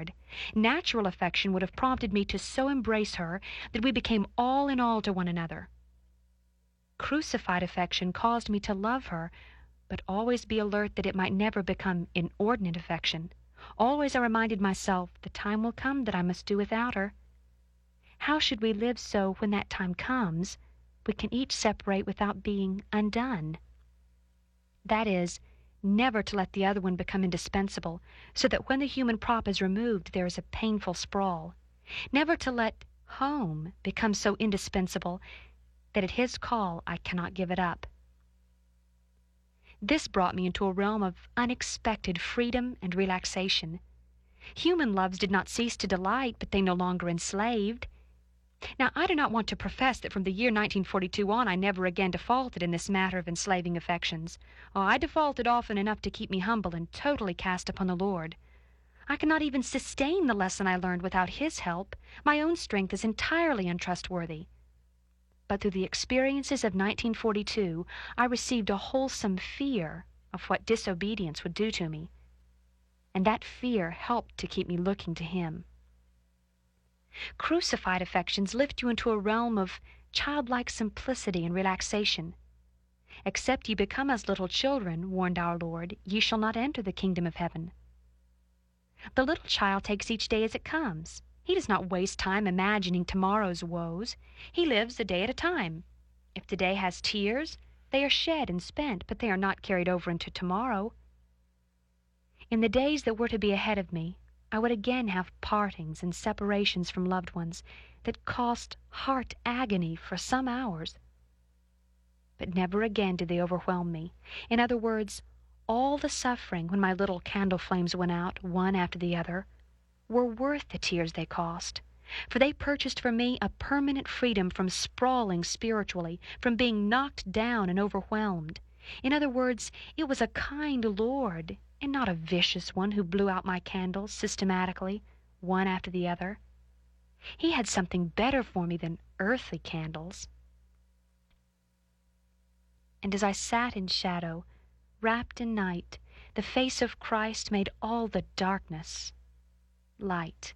hard. Natural affection would have prompted me to so embrace her that we became all in all to one another. Crucified affection caused me to love her, but always be alert that it might never become inordinate affection. Always I reminded myself the time will come that I must do without her. How should we live so when that time comes, we can each separate without being undone? That is, never to let the other one become indispensable, so that when the human prop is removed there is a painful sprawl. Never to let home become so indispensable that at his call I cannot give it up. This brought me into a realm of unexpected freedom and relaxation. Human loves did not cease to delight, but they no longer enslaved. Now, I do not want to profess that from the year 1942 on I never again defaulted in this matter of enslaving affections. Oh, I defaulted often enough to keep me humble and totally cast upon the Lord. I cannot even sustain the lesson I learned without His help. My own strength is entirely untrustworthy. But through the experiences of 1942, I received a wholesome fear of what disobedience would do to me, and that fear helped to keep me looking to Him. Crucified affections lift you into a realm of childlike simplicity and relaxation. Except ye become as little children, warned our Lord, ye shall not enter the kingdom of heaven. The little child takes each day as it comes. He does not waste time imagining tomorrow's woes. He lives a day at a time. If the day has tears, they are shed and spent, but they are not carried over into tomorrow. In the days that were to be ahead of me, I would again have partings and separations from loved ones that cost heart agony for some hours. But never again did they overwhelm me. In other words, all the suffering when my little candle flames went out, one after the other, were worth the tears they cost, for they purchased for me a permanent freedom from sprawling spiritually, from being knocked down and overwhelmed. In other words, it was a kind Lord, and not a vicious one who blew out my candles systematically, one after the other. He had something better for me than earthly candles. And as I sat in shadow, wrapped in night, the face of Christ made all the darkness light.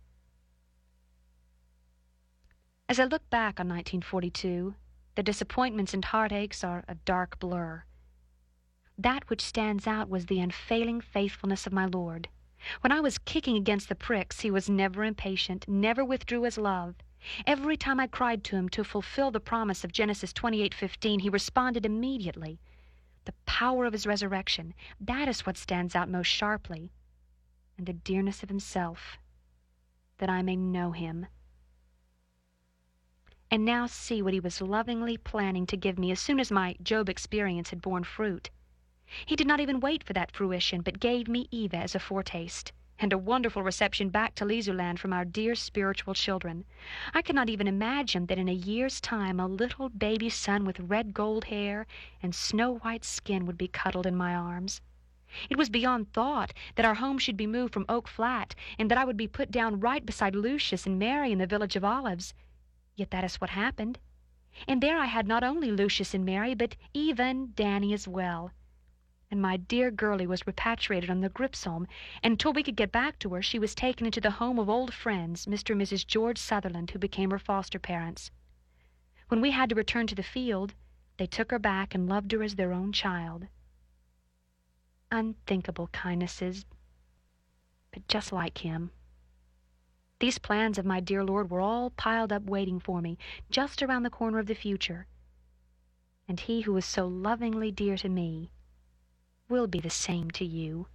As I look back on 1942, the disappointments and heartaches are a dark blur. That which stands out was the unfailing faithfulness of my Lord. When I was kicking against the pricks, He was never impatient, never withdrew His love. Every time I cried to Him to fulfill the promise of Genesis 28:15, He responded immediately. The power of His resurrection, that is what stands out most sharply, and the dearness of Himself, that I may know Him. And now see what He was lovingly planning to give me as soon as my Job experience had borne fruit. He did not even wait for that fruition, but gave me Eva as a foretaste, and a wonderful reception back to Lizuland from our dear spiritual children. I could not even imagine that in a year's time a little baby son with red gold hair and snow-white skin would be cuddled in my arms. It was beyond thought that our home should be moved from Oak Flat, and that I would be put down right beside Lucius and Mary in the Village of Olives. Yet that is what happened. And there I had not only Lucius and Mary, but Eva and Danny as well. And my dear girlie was repatriated on the Gripsholm, and until we could get back to her, she was taken into the home of old friends, Mr. and Mrs. George Sutherland, who became her foster parents. When we had to return to the field, they took her back and loved her as their own child. Unthinkable kindnesses, but just like Him. These plans of my dear Lord were all piled up waiting for me, just around the corner of the future. And He who was so lovingly dear to me will be the same to you.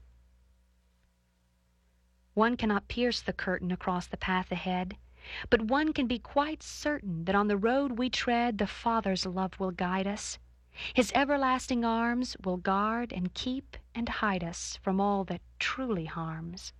One cannot pierce the curtain across the path ahead, but one can be quite certain that on the road we tread the Father's love will guide us. His everlasting arms will guard and keep and hide us from all that truly harms.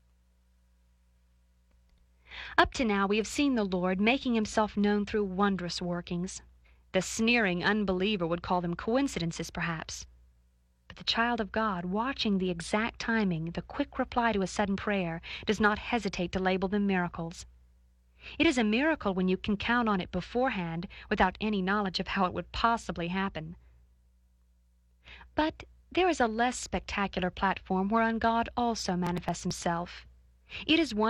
Up to now we have seen the Lord making Himself known through wondrous workings. The sneering unbeliever would call them coincidences, perhaps. But the child of God, watching the exact timing, the quick reply to a sudden prayer, does not hesitate to label them miracles. It is a miracle when you can count on it beforehand without any knowledge of how it would possibly happen. But there is a less spectacular platform whereon God also manifests Himself. It is one